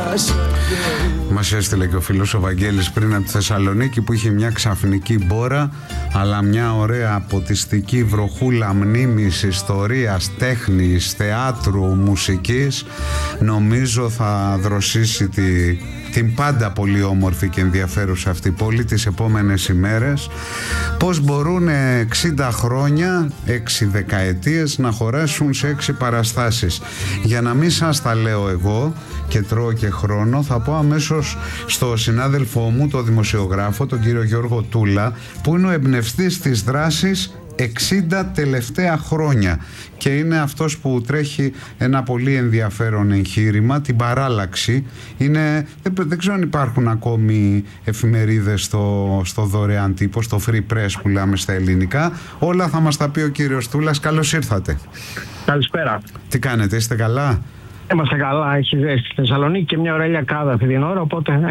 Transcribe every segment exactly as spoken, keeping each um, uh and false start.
Μας έστειλε και ο φίλος ο Βαγγέλης πριν από τη Θεσσαλονίκη, που είχε μια ξαφνική μπόρα, αλλά μια ωραία αποτιστική βροχούλα μνήμης, ιστορίας, τέχνης, θεάτρου, μουσικής. Νομίζω θα δροσίσει τη, την πάντα πολύ όμορφη και ενδιαφέρουσα αυτή πόλη τις επόμενες ημέρες. Πώς μπορούν εξήντα χρόνια, έξι δεκαετίες να χωρέσουν σε έξι παραστάσεις? Για να μην σας τα λέω εγώ και τρώω και χρόνο, θα πω αμέσως στο συνάδελφό μου, το δημοσιογράφο, τον κύριο Γιώργο Τούλα, που είναι ο εμπνευστής της δράσης εξήντα τελευταία χρόνια και είναι αυτός που τρέχει ένα πολύ ενδιαφέρον εγχείρημα, την παράλλαξη. Είναι, δεν, δεν ξέρω αν υπάρχουν ακόμη εφημερίδες στο, στο δωρεάν τύπο, στο free press που λέμε στα ελληνικά. Όλα θα μας τα πει ο κύριος Τούλας. Καλώς ήρθατε. Καλησπέρα. Τι κάνετε, είστε καλά? Είμαστε καλά, έχει ζέστη στη Θεσσαλονίκη και μια ωραία κάδα αυτή την ώρα, οπότε... Α,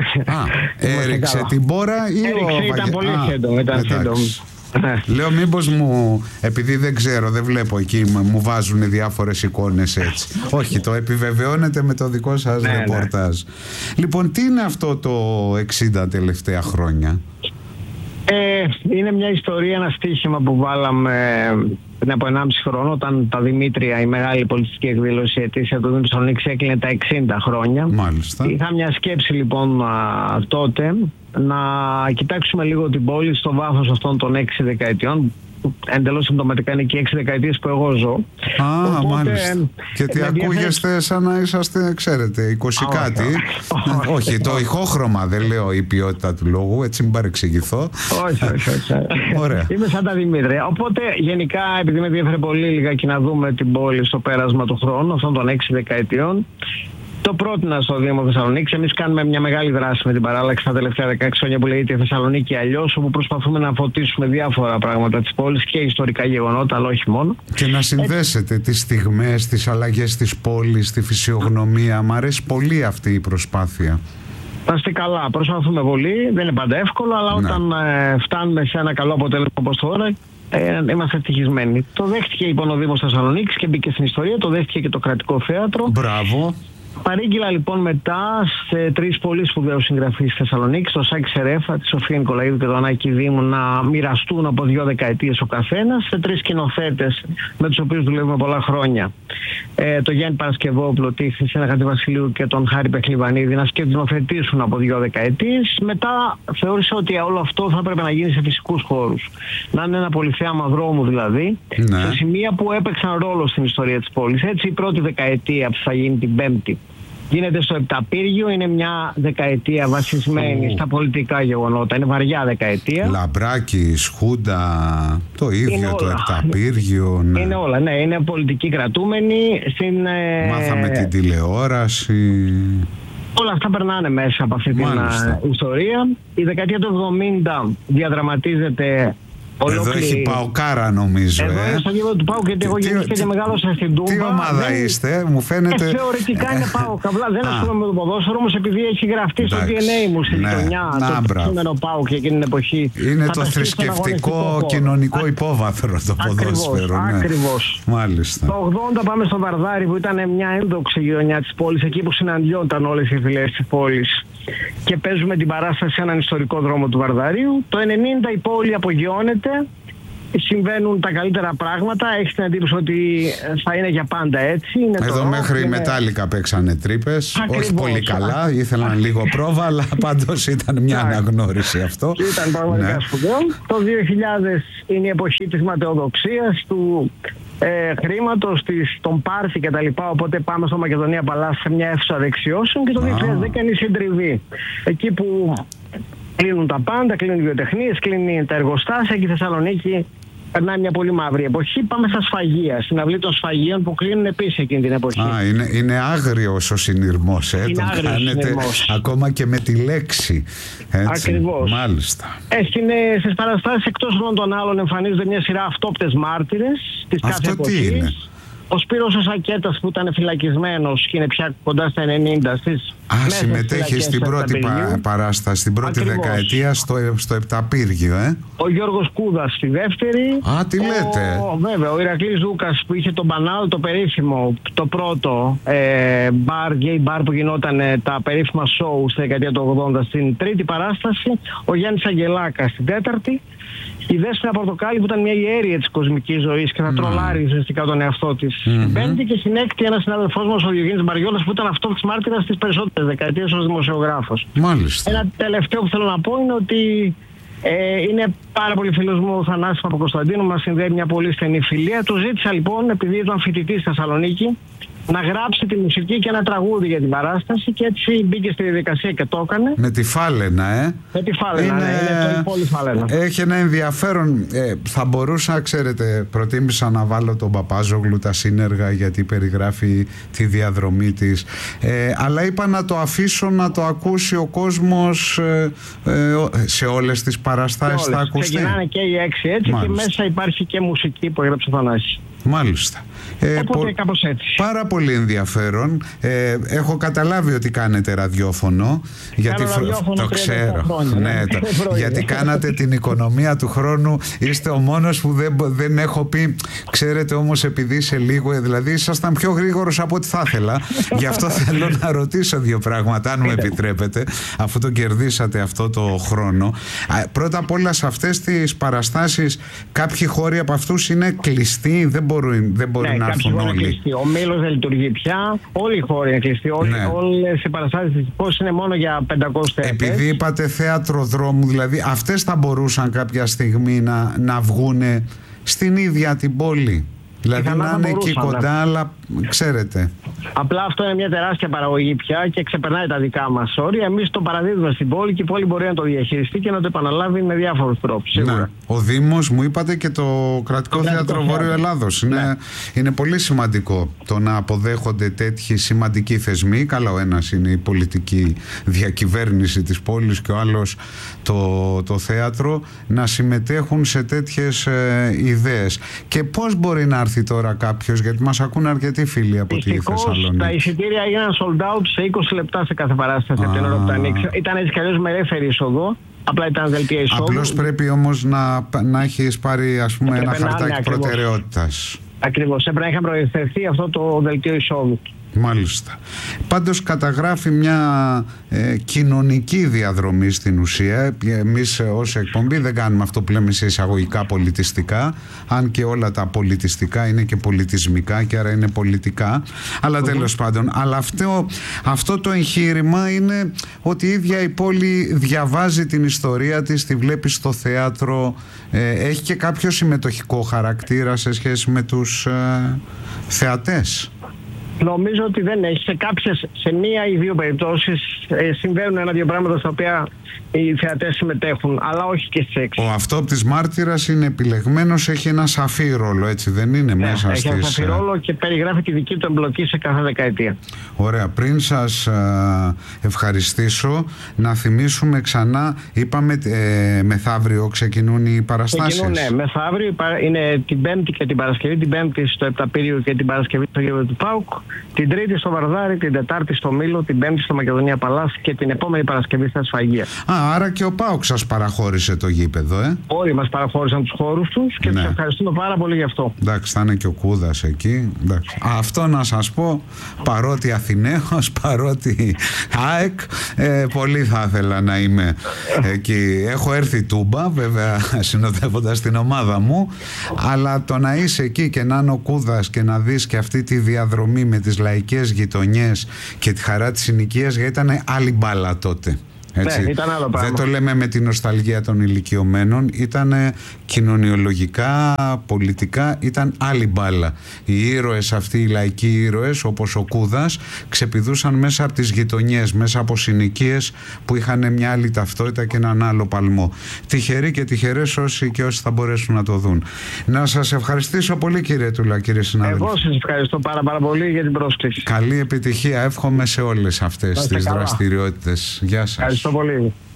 έριξε την μπόρα ή έριξε, ο... ήταν πολύ Α, σύντομο, ήταν σύντομο. Λέω μήπως μου, επειδή δεν ξέρω, δεν βλέπω εκεί, μου βάζουν διάφορες εικόνες έτσι. Όχι, το επιβεβαιώνετε με το δικό σας ναι, ρεπορτάζ. Ναι. Λοιπόν, τι είναι αυτό το εξήντα τελευταία χρόνια? Ε, είναι μια ιστορία, ένα στοίχημα που βάλαμε πριν από ενάμιση χρόνο, όταν τα Δημήτρια, η μεγάλη πολιτιστική εκδήλωση ετήσια του Θεσσαλονίκης, έκλεινε τα εξήντα χρόνια. Μάλιστα. Είχα μια σκέψη λοιπόν α, τότε να κοιτάξουμε λίγο την πόλη στο βάθος αυτών των έξι δεκαετιών. Εντελώς συμπτωματικά είναι και έξι δεκαετίες που εγώ ζω. Α, οπότε, μάλιστα. Και τι ακούγεστε διαθέσει... σαν να είσαστε, ξέρετε, είκοσι oh, κάτι. Oh, όχι, oh, το ηχόχρωμα, δεν λέω η ποιότητα του λόγου, έτσι μην παρεξηγηθώ. Όχι, όχι, όχι. Ωραία. Είμαι σαν τα Δημήτρια. Οπότε, γενικά, επειδή με ενδιαφέρει πολύ λιγάκι να δούμε την πόλη στο πέρασμα του χρόνου, αυτών των έξι δεκαετιών, το πρότεινα στο Δήμο Θεσσαλονίκης. Εμείς κάνουμε μια μεγάλη δράση με την παράλλαξη τα τελευταία δεκαέξι χρόνια που λέγεται Θεσσαλονίκη αλλιώς, όπου προσπαθούμε να φωτίσουμε διάφορα πράγματα της πόλης και ιστορικά γεγονότα, αλλά όχι μόνο. Και να συνδέσετε Έτσι. τις στιγμές, τις αλλαγές της πόλης, τη φυσιογνωμία. Μ' αρέσει πολύ αυτή η προσπάθεια. Να είστε καλά. Προσπαθούμε πολύ. Δεν είναι πάντα εύκολο, αλλά ναι. όταν ε, φτάνουμε σε ένα καλό αποτέλεσμα όπως τώρα, Ε, είμαστε ευτυχισμένοι. Το δέχτηκε λοιπόν ο Δήμος Θεσσαλονίκης και μπήκε στην ιστορία, το δέχτηκε και το Κρατικό Θέατρο. Μπράβο. Παρήγγειλα λοιπόν μετά σε τρεις πολύ σπουδαίους συγγραφείς της Θεσσαλονίκης, τον Σάκη Σερέφα, τη Σοφία Νικολαίδου και τον Άκη Δήμου, να μοιραστούν από δύο δεκαετίες ο καθένας, σε τρεις σκηνοθέτες με τους οποίους δουλεύουμε πολλά χρόνια. Ε, τον Γιάννη Παρασκευόπουλο, τη Χριστίνα Χατζηβασιλείου και τον Χάρη Πεχλιβανίδη, να σκηνοθετήσουν από δύο δεκαετίες. Μετά θεώρησα ότι όλο αυτό θα έπρεπε να γίνει σε φυσικούς χώρους. Να είναι ένα πολυθέαμα δρόμου δηλαδή, ναι. σε σημεία που έπαιξαν ρόλο στην ιστορία της πόλης. Έτσι η πρώτη δεκαετία που θα γίνει την πέμπτη γίνεται στο Επταπύργιο, είναι μια δεκαετία βασισμένη oh. στα πολιτικά γεγονότα, είναι βαριά δεκαετία. Λαμπράκης, Χούντα, το ίδιο το Επταπύργιο. Ναι. Είναι όλα, ναι, είναι πολιτικοί κρατούμενοι. Στην, Μάθαμε ε... την τηλεόραση. Όλα αυτά περνάνε μέσα από αυτή Μάλιστα. την ιστορία. Η δεκαετία του εβδομήντα διαδραματίζεται. Εδώ ολόκληρη... έχει Παοκάρα νομίζω. Εδώ ε. είναι στο γήπεδο του Πάου, γιατί εγώ γεννήθηκα και μεγάλωσα στην Τούμπα. Τι ομάδα δεν... είστε, μου φαίνεται. Ε, θεωρητικά είναι Πάου. Καβλά, δεν ασχολούμαι με το ποδόσφαιρο, όμως επειδή έχει γραφτεί στο ντι εν έι μου στη ναι. γειτονιά. Το σήμερα Πάου και εκείνη την εποχή. Είναι το θρησκευτικό κοινωνικό Α... υπόβαθρο το ποδόσφαιρο. Ναι. Ακριβώς. Μάλιστα. Το ογδόντα πάμε στο Βαρδάρι, που ήταν μια ένδοξη γειτονιά της πόλης, εκεί που συναντιόταν όλες οι φυλές της πόλης. Και παίζουμε την παράσταση σε έναν ιστορικό δρόμο του Βαρδαρίου. Το ενενήντα η πόλη απογειώνεται. Συμβαίνουν τα καλύτερα πράγματα. Έχει την εντύπωση ότι θα είναι για πάντα έτσι. Είναι Εδώ το μέχρι οι Μετάλλικα παίξανε τρύπες. Όχι πολύ καλά, ήθελαν λίγο πρόβα, αλλά πάντως ήταν μια αναγνώριση αυτό. Ήταν πραγματικά ναι. σπουδαίο. Το δύο χιλιάδες είναι η εποχή της ματαιοδοξίας, του ε, χρήματος, της, των πάρθη κτλ. Οπότε πάμε στο Μακεδονία Παλάς σε μια αίθουσα δεξιώσεων και το δύο χιλιάδες δέκα είναι η συντριβή. Εκεί που κλείνουν τα πάντα, κλείνουν οι βιοτεχνίες, κλείνουν τα εργοστάσια και η Θεσσαλονίκη περνάει μια πολύ μαύρη εποχή. Πάμε στα σφαγεία, στην αυλή των σφαγείων που κλείνουν επίσης εκείνη την εποχή. Α, είναι, είναι άγριος ο συνειρμός, ε, είναι τον άγριος κάνετε συνειρμός. Ακόμα και με τη λέξη. Έτσι. Ακριβώς. Μάλιστα. Ε, στις παραστάσεις εκτός όλων των άλλων εμφανίζονται μια σειρά αυτόπτες μάρτυρες της κάθε εποχής. Αυτό τι είναι? Ο Σπύρος ο Σακέτας που ήταν φυλακισμένος και είναι πια κοντά στα ενενήντα στις Α, συμμετέχει στην πρώτη πα, παράσταση, στην πρώτη Ακριβώς. δεκαετία στο, στο Επταπύργιο, ε. Ο Γιώργος Κούδας στη δεύτερη. Α, τι λέτε. Ο, βέβαια, ο Ηρακλής Δούκας που είχε τον Μπανάλ, το περίφημο, το πρώτο ε, μπαρ, γκέι μπαρ που γινόταν ε, τα περίφημα σόου στη δεκαετία του ογδόντα στην τρίτη παράσταση. Ο Γιάννης Αγγελάκας στην τέταρτη. Η Δέσποινα Πορτοκάλη που ήταν μια ιέρεια της κοσμικής ζωής και θα mm. τρολάρει ουσιαστικά τον εαυτό της. Mm-hmm. Στην πέμπτη και στην έκτη ένας συνάδελφός μας, ο Διογέννης Μπαριόλας, που ήταν αυτό της μάρτυρας στις περισσότερες δεκαετίες ως δημοσιογράφος. Μάλιστα. Ένα τελευταίο που θέλω να πω είναι ότι ε, είναι πάρα πολύ φίλος μου ο Θανάσης Παπακοσταντίνου, μας συνδέει μια πολύ στενή φιλία. Του ζήτησα λοιπόν, επειδή ήταν φοιτητής στη Θεσσαλονίκη, να γράψει τη μουσική και ένα τραγούδι για την παράσταση και έτσι μπήκε στη διαδικασία και το έκανε. Με τη Φάλαινα, ε. Με τη Φάλαινα, είναι, ναι, είναι πολύ Φάλαινα. Έχει ένα ενδιαφέρον. Ε, θα μπορούσα, ξέρετε, προτίμησα να βάλω τον Παπάζογλου τα σύνεργα γιατί περιγράφει τη διαδρομή της. Ε, αλλά είπα να το αφήσω να το ακούσει ο κόσμος ε, ε, σε όλες τις παραστάσεις θα ακουστεί. Ξεκινάνε και οι έξι έτσι. Μάλιστα. Και μέσα υπάρχει και μουσική που έγραψε ο Θανάσης. Μάλιστα. Ε, Οπότε πο... κάπως έτσι. Πάρα πολύ ενδιαφέρον. Ε, έχω καταλάβει ότι κάνετε ραδιόφωνο. Γιατί φρο... ραδιόφωνο το ξέρω. Χρόνια, ναι, το... γιατί κάνατε την οικονομία του χρόνου. Είστε ο μόνος που δεν, δεν έχω πει. Ξέρετε όμως, επειδή σε λίγο, δηλαδή ήσασταν πιο γρήγορος από ό,τι θα ήθελα. Γι' αυτό θέλω να ρωτήσω δύο πράγματα, αν μου επιτρέπετε, αφού το κερδίσατε αυτό το χρόνο. Πρώτα απ' όλα, σε αυτές τις παραστάσεις, κάποιοι χώροι από αυτούς είναι κλειστοί, δεν μπορούν, δεν μπορούν ναι, να έρθουν όλοι. Ο Μήλος δεν λειτουργεί πια. Όλοι οι χώροι είναι κλειστοί. Ναι. Όλες οι παραστάσεις της ΠΟΣ είναι μόνο για πεντακόσιες θέατες. Επειδή είπατε θέατρο δρόμου, δηλαδή αυτές θα μπορούσαν κάποια στιγμή να, να βγούνε στην ίδια την πόλη. Δηλαδή να είναι εκεί κοντά, αλλά ξέρετε. Απλά αυτό είναι μια τεράστια παραγωγή πια και ξεπερνάει τα δικά μας όρια. Εμείς το παραδίδουμε στην πόλη και η πόλη μπορεί να το διαχειριστεί και να το επαναλάβει με διάφορους τρόπους. Σίγουρα. Ναι. Ο Δήμος, μου είπατε, και το Κρατικό Θέατρο Βόρειο Ελλάδος. Είναι, ναι. είναι πολύ σημαντικό το να αποδέχονται τέτοιοι σημαντικοί θεσμοί. Καλά, ο ένας είναι η πολιτική διακυβέρνηση της πόλης και ο άλλος το, το θέατρο, να συμμετέχουν σε τέτοιες ε, ιδέες. Και πώς μπορεί να έρθει τώρα κάποιος, γιατί μας ακούν αρκετοί φίλοι από τη Θεσσαλονίκη. Τα εισιτήρια έγιναν sold out σε είκοσι λεπτά σε κάθε παράσταση από την ώρα που τα ανοίξει. Ήταν έτσι κι αλλιώς με ελεύθερη είσοδο. Απλά ήταν δελτία εισόδου. Απλώς πρέπει όμως να, να έχεις πάρει, ας πούμε, ένα χαρτάκι προτεραιότητας. Ακριβώς. Έπρεπε να είχαν προευθυνθεί αυτό το δελτίο εισόδου. Μάλιστα. Πάντως καταγράφει μια ε, κοινωνική διαδρομή στην ουσία. Εμείς ως εκπομπή δεν κάνουμε αυτό που λέμε σε εισαγωγικά πολιτιστικά, αν και όλα τα πολιτιστικά είναι και πολιτισμικά και άρα είναι πολιτικά, αλλά mm-hmm. τέλος πάντων. Αλλά αυτό, αυτό το εγχείρημα είναι ότι η ίδια η πόλη διαβάζει την ιστορία της, τη βλέπει στο θέατρο, ε, έχει και κάποιο συμμετοχικό χαρακτήρα σε σχέση με τους ε, θεατές. Νομίζω ότι δεν έχει. Σε κάποιες, σε μία ή δύο περιπτώσεις ε, συμβαίνουν ένα-δύο πράγματα στα οποία οι θεατές συμμετέχουν, αλλά όχι και στις έξι. Ο αυτόπτης μάρτυρας είναι επιλεγμένος, έχει ένα σαφή ρόλο, έτσι δεν είναι, ναι, μέσα έχει στις... Έχει ένα σαφή ρόλο και περιγράφει τη δική του εμπλοκή σε κάθε δεκαετία. Ωραία. Πριν σας α, ευχαριστήσω, να θυμίσουμε ξανά, είπαμε ε, μεθαύριο ξεκινούν οι παραστάσεις. Ξεκινούν, ναι, μεθαύριο είναι την Πέμπτη και την Παρασκευή, την Πέμπτη στο Επταπύριο και την Παρασκευή στο γήπεδο του ΠΑΟΚ, την Τρίτη στο Βαρδάρι, την Τετάρτη στο Μήλο, την Πέμπτη στο Μακεδονία Παλάς και την επόμενη Παρασκευή στα Σφαγεία. Α, άρα και ο ΠΑΟΚ σας παραχώρησε το γήπεδο, ε. Όλοι μας παραχώρησαν τους χώρους τους και ναι. τους ευχαριστούμε πάρα πολύ γι' αυτό. Εντάξει, θα είναι και ο Κούδας εκεί. Εντάξει. Αυτό να σας πω, παρότι Αθηναίος, παρότι ΑΕΚ, ε, πολύ θα ήθελα να είμαι εκεί. Έχω έρθει Τούμπα, βέβαια, συνοδεύοντας την ομάδα μου, αλλά το να είσαι εκεί και να είναι ο Κούδας και να δεις και αυτή τη διαδρομή με τις λαϊκές γειτονιές και τη χαρά της συνοικίας, γιατί ήταν άλλη μπάλα τότε. Έτσι. Ναι, ήταν άλλο πράγμα. Δεν το λέμε με την νοσταλγία των ηλικιωμένων, ήταν κοινωνιολογικά, πολιτικά, ήταν άλλη μπάλα. Οι ήρωες αυτοί, οι λαϊκοί ήρωες όπως ο Κούδας, ξεπηδούσαν μέσα από τις γειτονιές, μέσα από συνοικίες που είχαν μια άλλη ταυτότητα και έναν άλλο παλμό. Τυχεροί και τυχερές όσοι και όσοι θα μπορέσουν να το δουν. Να σας ευχαριστήσω πολύ, κύριε Τούλα, κύριε συνάδελφε. Εγώ σας ευχαριστώ πάρα, πάρα πολύ για την πρόσκληση. Καλή επιτυχία, εύχομαι σε όλες αυτές τις δραστηριότητες. Γεια σας. Ευχαριστώ πολύ.